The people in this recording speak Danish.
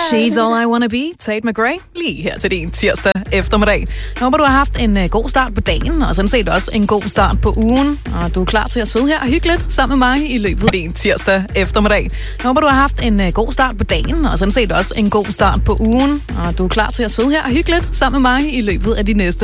She's All I Wanna Be, Tate McRae, lige her til din tirsdag eftermiddag. Jeg håber, du har haft en god start på dagen, og sådan set også en god start på ugen. Og du er klar til at sidde her og hygge lidt sammen med mig i løbet af din tirsdag eftermiddag. Jeg håber, du har haft en god start på dagen, og sådan set også en god start på ugen. Og du er klar til at sidde her og hygge lidt sammen med mig i løbet af de næste